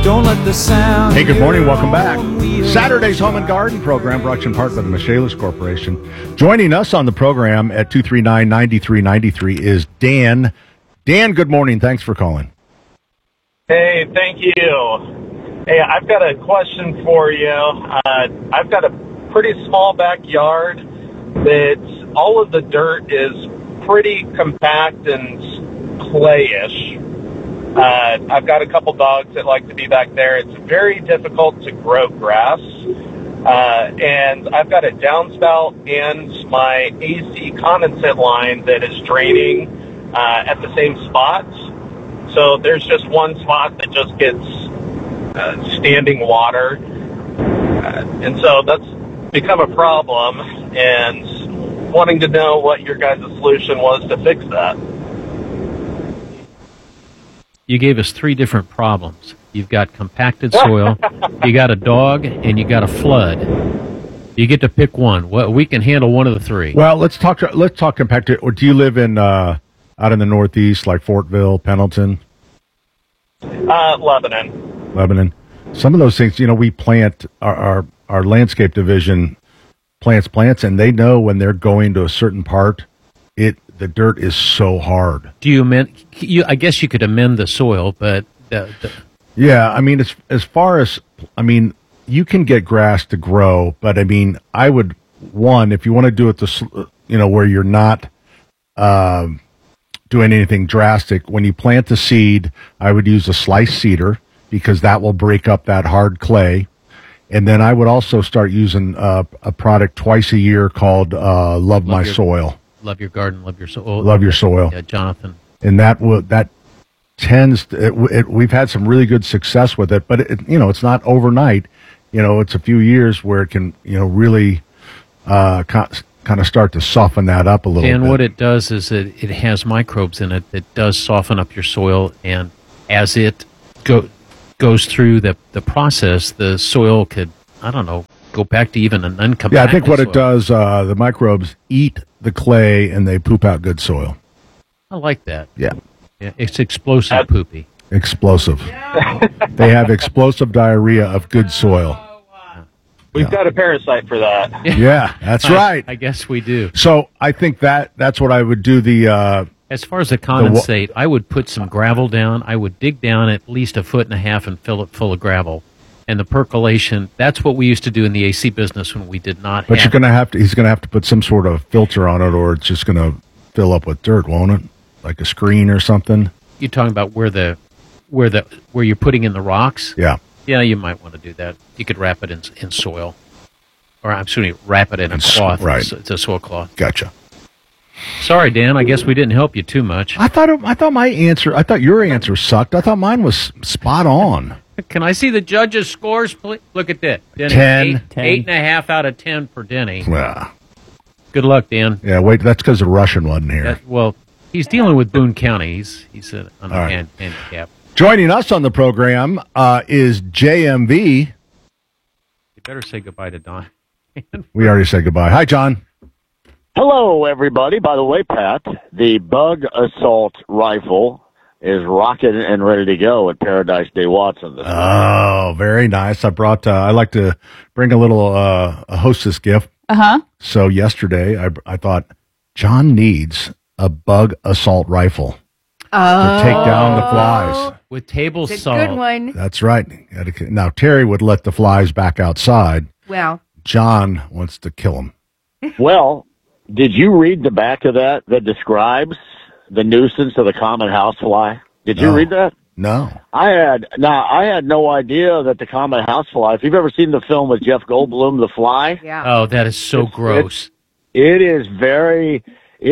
Don't let the sound. Hey, good morning. Welcome back. Saturday's Home and Garden program brought to you in part by the Michaelis Corporation. Joining us on the program at 239-9393 is Dan. Dan, good morning. Thanks for calling. Hey, thank you. Hey, I've got a question for you. I've got a pretty small backyard that all of the dirt is pretty compact and clayish. I've got a couple dogs that like to be back there. It's very difficult to grow grass. And I've got a downspout and my AC condensate line that is draining at the same spots. So there's just one spot that just gets standing water. And so that's become a problem, and wanting to know what your guys' solution was to fix that. You gave us three different problems. You've got compacted soil, you got a dog, and you got a flood. You get to pick one. Well, we can handle one of the three. Well, let's talk compacted. Or do you live in out in the Northeast, like Fortville, Pendleton? Lebanon. Some of those things, we plant our landscape division plants, and they know when they're going to a certain part, the dirt is so hard. Do you amend? I guess you could amend the soil, but yeah, I mean, as far as you can get grass to grow, but I would if you want to do it where you're not doing anything drastic. When you plant the seed, I would use a sliced seeder because that will break up that hard clay. And then I would also start using a product twice a year called Love My Soil. Love Your Garden, Love Your Soil. Love Your Soil. Yeah, Jonathan. And that tends to, we've had some really good success with it, but it's not overnight. It's a few years where it can, really kind of start to soften that up a little bit. And what it does is it has microbes in it that does soften up your soil, and as it goes through the process, the soil could, go back to even an uncompacted Yeah, I think what soil. it does, the microbes eat the clay and they poop out good soil. I like that. Yeah. It's explosive poopy. Explosive. They have explosive diarrhea of good soil. We've got a parasite for that. Yeah, that's right. I guess we do. So I think that's what I would do. As far as the condensate, I would put some gravel down. I would dig down at least 1.5 feet and fill it full of gravel. And the percolation, that's what we used to do in the AC business when we did not But he's going to have to put some sort of filter on it, or it's just going to fill up with dirt, won't it? Like a screen or something? You're talking about where you're putting in the rocks? Yeah. Yeah, you might want to do that. You could wrap it in soil. Or wrap it in a cloth. Right. It's a soil cloth. Gotcha. Sorry, Dan. I guess we didn't help you too much. I thought your answer sucked. I thought mine was spot on. Can I see the judges' scores, please? Look at that. Denny, 10. 8.5 out of 10 for Denny. Yeah. Good luck, Dan. Yeah, wait, that's because the Russian wasn't here. He's dealing with Boone County. He's on the handicap. Joining us on the program is JMV. You better say goodbye to Don. We already said goodbye. Hi, John. Hello, everybody. By the way, Pat, the Bug Assault Rifle is rocking and ready to go at Paradise Day Watson this morning. Oh, very nice. I like to bring a little a hostess gift. Uh-huh. So yesterday, I thought, John needs a Bug Assault Rifle to take down the flies. With table It's a salt. good one. That's right. Now, Terry would let the flies back outside. Well, John wants to kill them. Well, did you read the back of that describes the nuisance of the common housefly? Did you read that? No. I had no idea that the common housefly, if you've ever seen the film with Jeff Goldblum, The Fly. yeah. Oh, that is so gross. It is very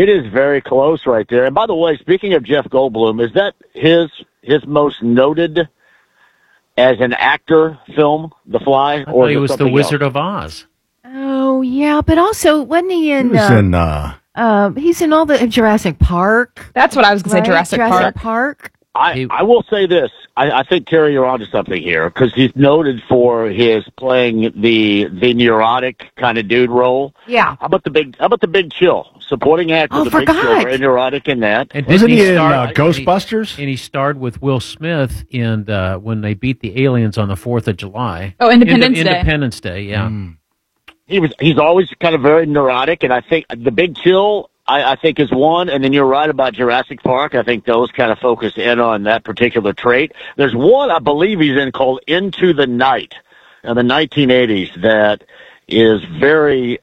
close right there. And by the way, speaking of Jeff Goldblum, is that his most noted as an actor film, The Fly? I thought he was the Wizard of Oz. Oh, yeah, but also, wasn't he in... He was in... he's in all the Jurassic Park. That's what I was going to say, right? Jurassic Park. Park. I will say this. I think, Terry, you're onto something here because he's noted for his playing the neurotic kind of dude role. Yeah. How about the Big Chill? Supporting actor, Oh, the Big forgot. Chill, very neurotic in that. And Wasn't didn't he in star- Ghostbusters? And he starred with Will Smith in when they beat the aliens on the 4th of July. Oh, Independence Day. Independence Day, yeah. He's always kind of very neurotic, and I think the Big Chill, I think, is one. And then you're right about Jurassic Park. I think those kind of focus in on that particular trait. There's one I believe he's in called Into the Night in the 1980s that is very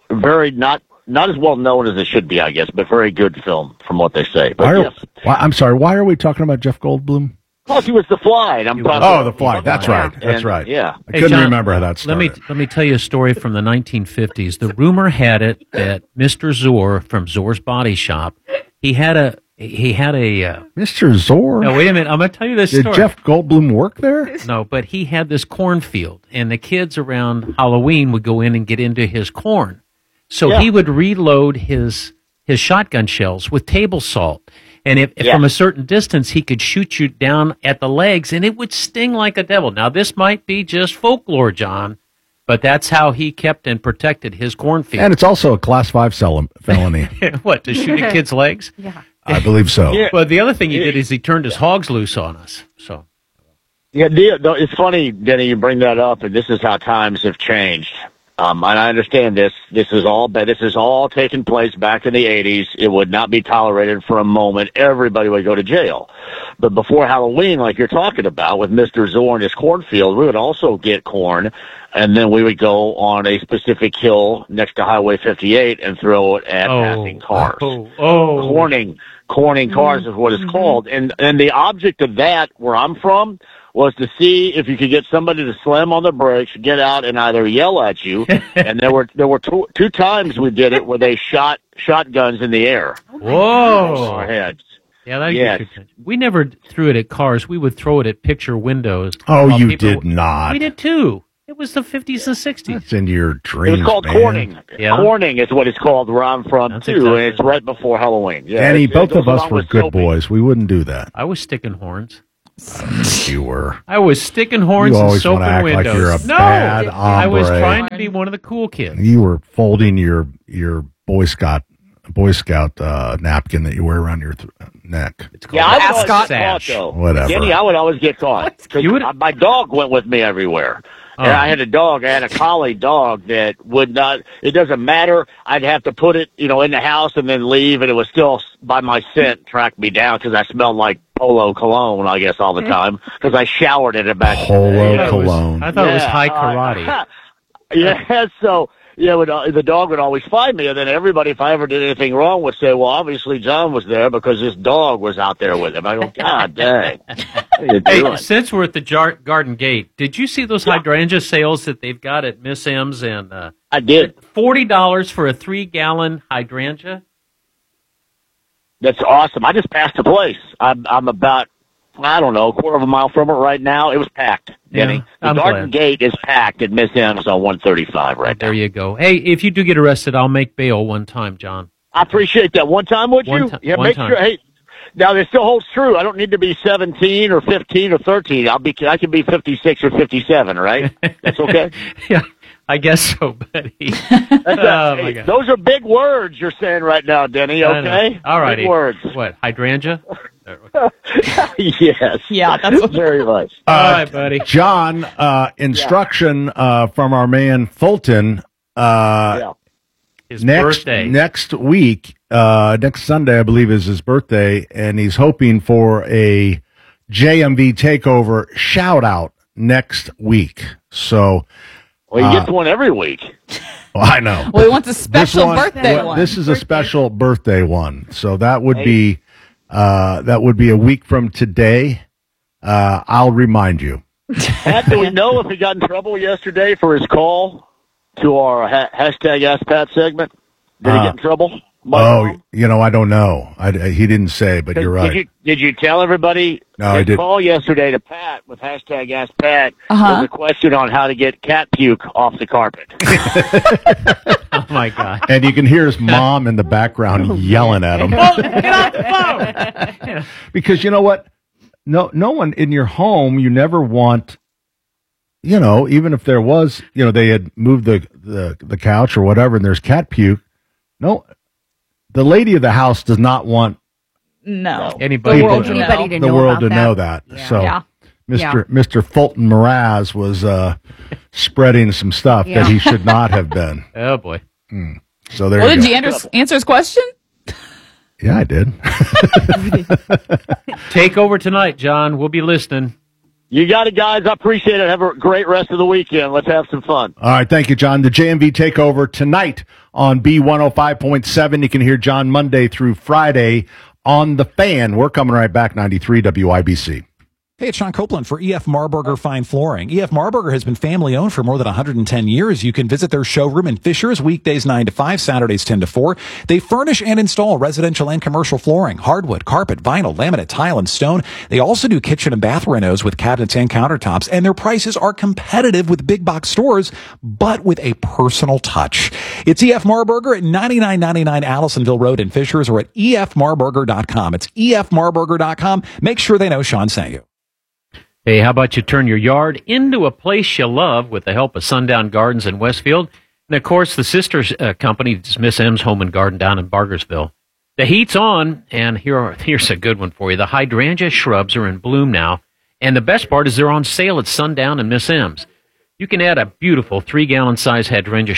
not as well known as it should be, I guess, but very good film from what they say. But yes, I'm sorry. Why are we talking about Jeff Goldblum? plus he was The Fly. And I'm talking Oh, The Fly. That's right. That's And, right. yeah. I couldn't John, remember how that started. Let me tell you a story from the 1950s. The rumor had it that Mr. Zor from Zor's Body Shop, he had a Mr. Zor? no, wait a minute. I'm going to tell you this Did story. Jeff Goldblum work there? No, but he had this cornfield, and the kids around Halloween would go in and get into his corn. So Yeah. he would reload his shotgun shells with table salt. And if from a certain distance, he could shoot you down at the legs, and it would sting like a devil. Now, this might be just folklore, John, but that's how he kept and protected his cornfield. And it's also a Class 5 felony. What, to shoot a kid's legs? Yeah. I believe so. Yeah. Well, the other thing he did is he turned his hogs loose on us. So Yeah, it's funny, Denny, you bring that up, and this is how times have changed. And I understand this. This is all taking place back in the 80s. It would not be tolerated for a moment. Everybody would go to jail. But before Halloween, like you're talking about, with Mr. Zor and his cornfield, we would also get corn, and then we would go on a specific hill next to Highway 58 and throw it at passing cars. Corning cars is what it's called. And the object of that, where I'm from, was to see if you could get somebody to slam on the brakes, get out, and either yell at you. And there were two times we did it where they shot shotguns in the air. whoa. Our heads. Yeah, that Yes. we never threw it at cars. We would throw it at picture windows. Oh, while you people- did not. We did too. It was the 50s and 60s. It's in your It dreams, was called man. corning. Yeah. Corning is what it's called where I'm from, That's too, exactly and it's right before Halloween. Yeah, Danny, it both goes of us along were with good soapy. boys. We wouldn't do that. I was sticking horns. You were. I was sticking horns You and always soap wanna and act like windows. you're a no, bad I was hombre. trying to be one of the cool kids. You were folding your Boy Scout napkin that you wear around your neck. It's called Yeah, I would always ascot get caught, sash. though. Whatever. Denny, I would always get caught. 'Cause You would- my dog went with me everywhere. And Oh. I had a collie dog that would not, it doesn't matter. I'd have to put it, in the house and then leave, and it was still by my scent track me down because I smelled like Polo cologne, I guess, all the time because I showered in it back. Polo I cologne. thought it was high karate. Yeah, so the dog would always find me, and then everybody, if I ever did anything wrong, would say, "Well, obviously John was there because this dog was out there with him." I go, "God dang, what are you Hey, doing?" since we're at the Garden Gate, did you see those hydrangea sales that they've got at Miss M's and I did. $40 for a 3-gallon hydrangea? That's awesome. I just passed the place. I'm about, I don't know, a quarter of a mile from it right now. It was packed, Denny. Yeah, I'm the Garden glad. Gate is packed at Miss M's on 135 right There now. you go. Hey, if you do get arrested, I'll make bail one time, John. I appreciate that. One time, would you? Yeah, one make time. sure. Hey, now this still holds true. I don't need to be 17 or 15 or 13. I can be 56 or 57, right? That's okay. Yeah, I guess so, buddy. That's Oh, hey, my God. those are big words you're saying right now, Denny. I know. Okay. All righty. Big words. What, hydrangea? Yes. Yeah, that's what- very much. All right, buddy. John, instruction from our man Fulton. Yeah. His Next birthday. next week, next Sunday, I believe, is his birthday, and he's hoping for a JMV takeover shout out next week. So, Well, he gets one every week. well, I know. Well, he wants a special This birthday well, one. This is a special birthday one. So that would be a week from today. I'll remind you. Pat, do we know if he got in trouble yesterday for his call to our hashtag Ask Pat segment? Did he get in trouble? Oh, I don't know. He didn't say, but you're right. Did you tell everybody? No, I his didn't. call yesterday to Pat with hashtag Ask Pat Uh-huh. was a question on how to get cat puke off the carpet. Oh, my God. And you can hear his mom in the background yelling at him. Get off the phone! Because you know what? no one in your home, you never want, even if there was, they had moved the couch or whatever and there's cat puke. No, the lady of the house does not want anybody the world to know that. Yeah. So Yeah. Mr. Fulton Mraz was spreading some stuff that he should not have been. Oh boy. So there Well, you did go. you answer his question? Yeah, I did. Take over tonight, John. We'll be listening. You got it, guys. I appreciate it. Have a great rest of the weekend. Let's have some fun. All right, thank you, John. The JMV takeover tonight on B105.7. You can hear John Monday through Friday on The Fan. We're coming right back, 93 WIBC. Hey, it's Sean Copeland for E.F. Marburger Fine Flooring. E.F. Marburger has been family-owned for more than 110 years. You can visit their showroom in Fishers weekdays 9 to 5, Saturdays 10 to 4. They furnish and install residential and commercial flooring, hardwood, carpet, vinyl, laminate, tile, and stone. They also do kitchen and bath renos with cabinets and countertops, and their prices are competitive with big box stores, but with a personal touch. It's E.F. Marburger at 9999 Allisonville Road in Fishers or at efmarburger.com. It's efmarburger.com. Make sure they know Sean sent you. Hey, how about you turn your yard into a place you love with the help of Sundown Gardens in Westfield? And, of course, the sister company is Miss M's Home and Garden down in Bargersville. The heat's on, and here's a good one for you. The hydrangea shrubs are in bloom now, and the best part is they're on sale at Sundown and Miss M's. You can add a beautiful 3-gallon size hydrangea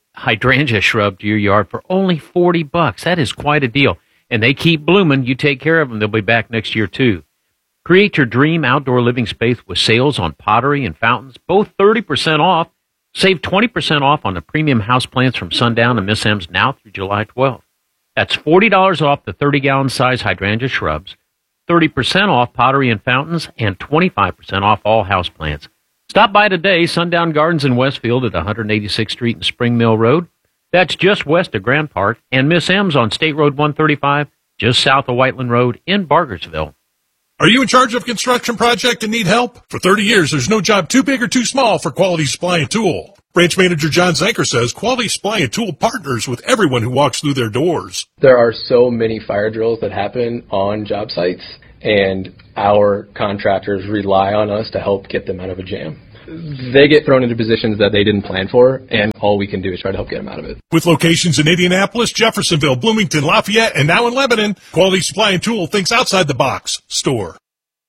shrub to your yard for only $40. That is quite a deal. And they keep blooming. You take care of them, they'll be back next year, too. Create your dream outdoor living space with sales on pottery and fountains, both 30% off. Save 20% off on the premium houseplants from Sundown and Miss M's now through July 12th. That's $40 off the 30-gallon size hydrangea shrubs, 30% off pottery and fountains, and 25% off all houseplants. Stop by today, Sundown Gardens in Westfield at 186th Street and Spring Mill Road. That's just west of Grand Park, and Miss M's on State Road 135, just south of Whiteland Road in Bargersville. Are you in charge of a construction project and need help? For 30 years, there's no job too big or too small for Quality Supply and Tool. Branch Manager John Zanker says Quality Supply and Tool partners with everyone who walks through their doors. There are so many fire drills that happen on job sites, and our contractors rely on us to help get them out of a jam. They get thrown into positions that they didn't plan for, and all we can do is try to help get them out of it. With locations in Indianapolis, Jeffersonville, Bloomington, Lafayette, and now in Lebanon, Quality Supply and Tool thinks outside the box. Store.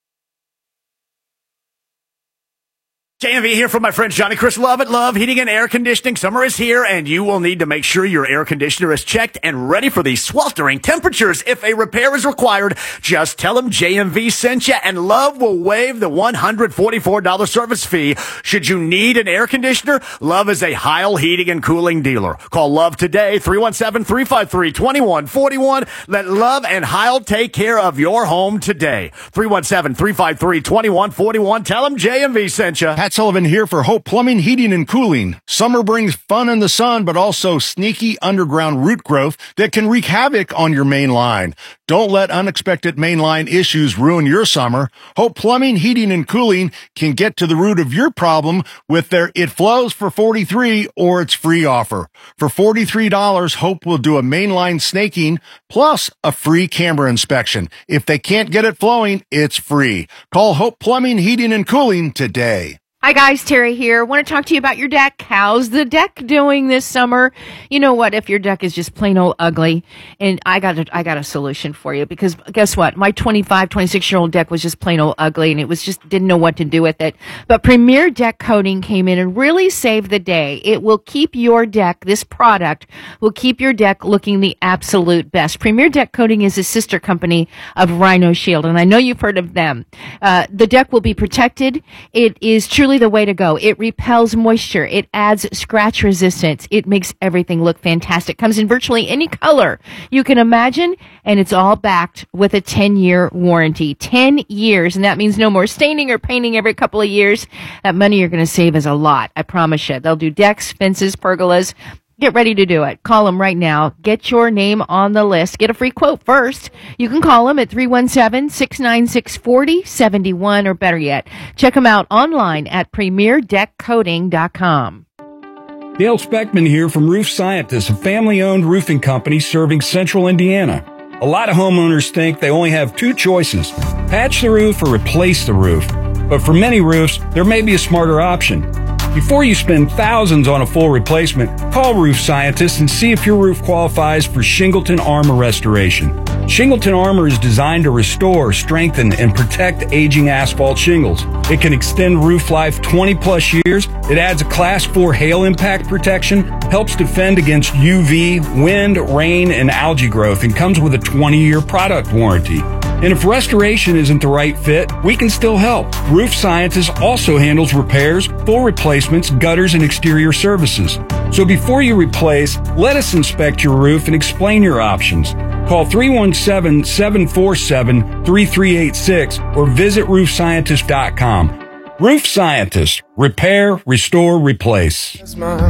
JMV here from my friends Johnny Chris Love at Love Heating and Air Conditioning. Summer is here, and you will need to make sure your air conditioner is checked and ready for these sweltering temperatures. If a repair is required, just tell them JMV sent you, and Love will waive the $144 service fee. Should you need an air conditioner, Love is a Heil Heating and Cooling dealer. Call Love today, 317-353-2141. Let Love and Heil take care of your home today. 317-353-2141. Tell them JMV sent you. Pat Sullivan here for Hope Plumbing, Heating, and Cooling. Summer brings fun in the sun, but also sneaky underground root growth that can wreak havoc on your main line. Don't let unexpected mainline issues ruin your summer. Hope Plumbing, Heating, and Cooling can get to the root of your problem with their It Flows for $43 or It's Free offer. For $43, Hope will do a mainline snaking plus a free camera inspection. If they can't get it flowing, it's free. Call Hope Plumbing, Heating, and Cooling today. Hi guys, Terry here. Want to talk to you about your deck. How's the deck doing this summer? You know what? If your deck is just plain old ugly, and I got a solution for you, because guess what? My 26-year-old deck was just plain old ugly, and it was just didn't know what to do with it. But Premier Deck Coating came in and really saved the day. It will keep your deck, this product will keep your deck looking the absolute best. Premier Deck Coating is a sister company of Rhino Shield, and I know you've heard of them. The deck will be protected. It is truly the way to go. It repels moisture. It adds scratch resistance. It makes everything look fantastic. Comes in virtually any color you can imagine, and it's all backed with a 10-year warranty. 10 years, and that means no more staining or painting every couple of years. That money you're going to save is a lot. I promise you. They'll do decks, fences, pergolas. Get ready to do it. Call them right now. Get your name on the list. Get a free quote first. You can call them at 317-696-4071, or better yet, check them out online at premierdeckcoating.com. Dale Speckman here from Roof Scientists, a family-owned roofing company serving central Indiana. A lot of homeowners think they only have two choices: patch the roof or replace the roof. But for many roofs, there may be a smarter option. Before you spend thousands on a full replacement, call Roof Scientist and see if your roof qualifies for Shingleton Armor Restoration. Shingleton Armor is designed to restore, strengthen, and protect aging asphalt shingles. It can extend roof life 20 plus years. It adds a Class 4 hail impact protection, helps defend against UV, wind, rain, and algae growth, and comes with a 20-year product warranty. And if restoration isn't the right fit, we can still help. Roof Scientist also handles repairs, full replacements, gutters, and exterior services. So before you replace, let us inspect your roof and explain your options. Call 317-747-3386 or visit roofscientist.com. Roof Scientist. Repair, restore, replace.